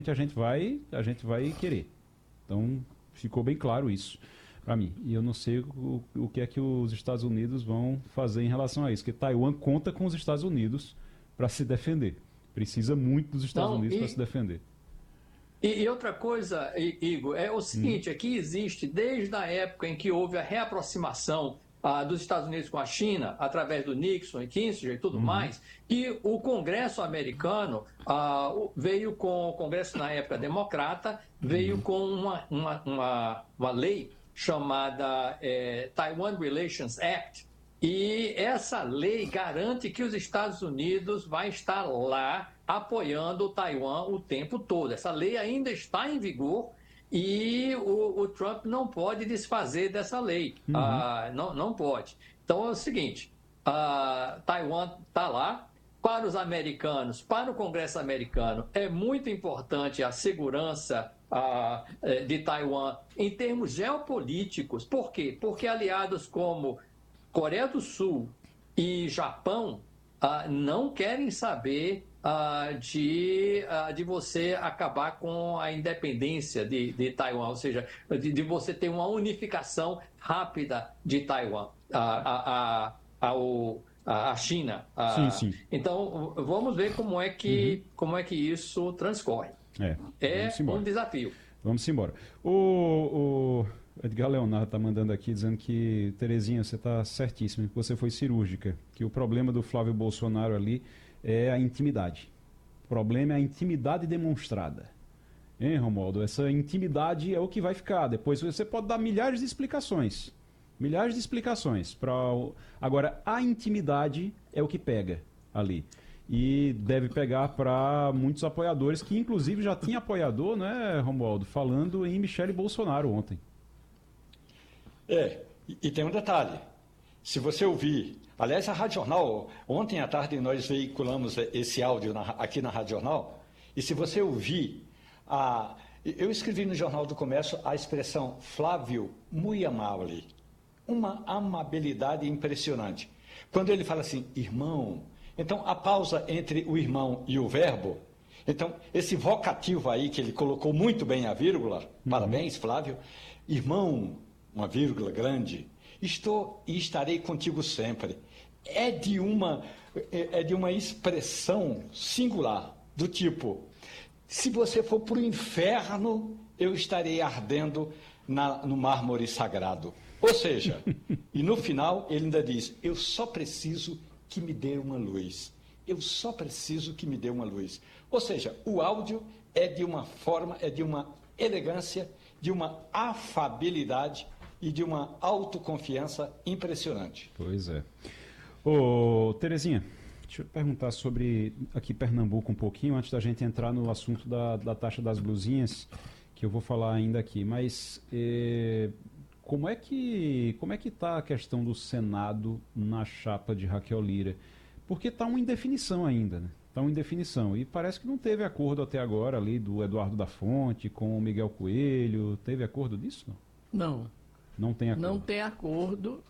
a gente vai querer. Então, ficou bem claro isso para mim. E eu não sei o que é que os Estados Unidos vão fazer em relação a isso, porque Taiwan conta com os Estados Unidos para se defender. Precisa muito dos Estados Não, Unidos para se defender. e outra coisa, Igor, é o seguinte, aqui existe, desde a época em que houve a reaproximação dos Estados Unidos com a China, através do Nixon e Kissinger e tudo mais, que o Congresso americano veio com, o Congresso na época democrata, veio com uma lei chamada Taiwan Relations Act, e essa lei garante que os Estados Unidos vai estar lá apoiando o Taiwan o tempo todo. Essa lei ainda está em vigor e o Trump não pode desfazer dessa lei. Não pode. Então é o seguinte, Taiwan está lá. Para os americanos, para o Congresso americano, é muito importante a segurança de Taiwan em termos geopolíticos. Por quê? Porque aliados como Coreia do Sul e Japão não querem saber de você acabar com a independência de Taiwan, ou seja, de você ter uma unificação rápida de Taiwan a China. Sim, sim. Então, vamos ver como é que isso transcorre. É um desafio. Vamos embora. O Edgar Leonardo está mandando aqui dizendo que, Terezinha, você está certíssima, que você foi cirúrgica, que o problema do Flávio Bolsonaro ali é a intimidade. O problema é a intimidade demonstrada. Hein, Romualdo? Essa intimidade é o que vai ficar. Depois você pode dar milhares de explicações. Milhares de explicações. Agora, a intimidade é o que pega ali. E deve pegar para muitos apoiadores, que inclusive já tinha apoiador, né, Romualdo, falando em Michele Bolsonaro ontem. E tem um detalhe. Se você ouvir... Aliás, a Rádio Jornal, ontem à tarde nós veiculamos esse áudio aqui na Rádio Jornal, e se você ouvir... Eu escrevi no Jornal do Comércio a expressão Flávio muy amable. Uma amabilidade impressionante. Quando ele fala assim, irmão, então a pausa entre o irmão e o verbo, então esse vocativo aí que ele colocou muito bem a vírgula, parabéns, Flávio, irmão, uma vírgula grande, estou e estarei contigo sempre. É de uma expressão singular, do tipo, se você for para o inferno, eu estarei ardendo no mármore sagrado. Ou seja, e no final ele ainda diz, eu só preciso que me dê uma luz. Eu só preciso que me dê uma luz. Ou seja, o áudio é de uma forma, é de uma elegância, de uma afabilidade e de uma autoconfiança impressionante. Pois é. Ô, Terezinha, deixa eu perguntar sobre aqui Pernambuco um pouquinho, antes da gente entrar no assunto da taxa das blusinhas, que eu vou falar ainda aqui. Mas... Como é que está a questão do Senado na chapa de Raquel Lira? Porque está uma indefinição ainda, né? Está uma indefinição. E parece que não teve acordo até agora ali do Eduardo da Fonte com o Miguel Coelho. Teve acordo disso? Não. Não tem acordo. Não tem acordo.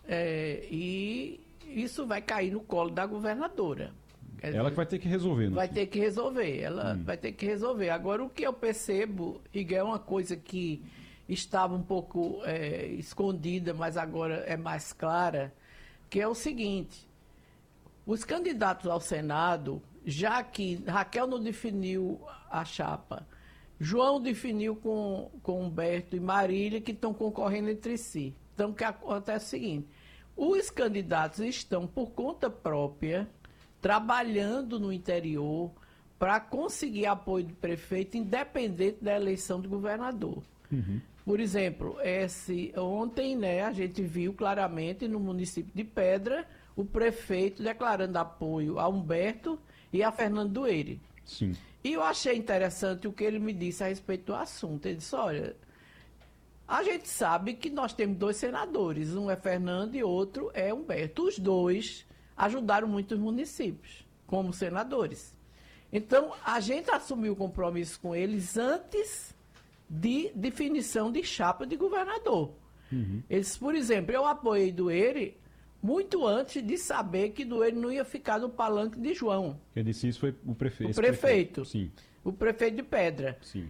E isso vai cair no colo da governadora. Ela que vai ter que resolver, né? Vai ter que resolver. Ela vai ter que resolver. Agora, o que eu percebo, e é uma coisa que estava um pouco escondida, mas agora é mais clara, que é o seguinte, os candidatos ao Senado, já que Raquel não definiu a chapa, João definiu com Humberto e Marília, que estão concorrendo entre si. Então, o que acontece é o seguinte, os candidatos estão, por conta própria, trabalhando no interior para conseguir apoio do prefeito, independente da eleição do governador. Por exemplo, ontem, né, a gente viu claramente no município de Pedra o prefeito declarando apoio a Humberto e a Fernando Doeire. Sim. E eu achei interessante o que ele me disse a respeito do assunto. Ele disse, olha, a gente sabe que nós temos dois senadores, um é Fernando e outro é Humberto. Os dois ajudaram muito os municípios, como senadores. Então, a gente assumiu o compromisso com eles antes de definição de chapa de governador. Eles, por exemplo, eu apoiei Doeire muito antes de saber que Doeire não ia ficar no palanque de João. Quem disse isso foi o prefeito. O prefeito. Sim. O prefeito de Pedra. Sim.